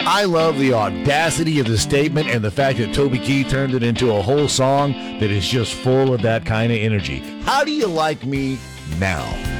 I love the audacity of the statement and the fact that Toby Keith turned it into a whole song that is just full of that kind of energy. How do you like me now?